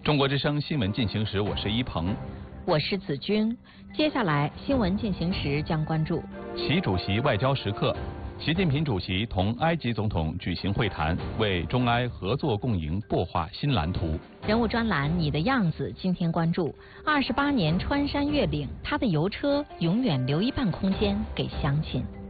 中国之声新闻进行时，我是一鹏， 我是子君。接下来新闻进行时将关注： 习主席外交时刻，习近平主席同埃及总统举行会谈，为中埃合作共赢擘画新蓝图。 人物专栏《你的样子》今天关注：28年穿山越岭，他的油车永远留一半空间给乡亲。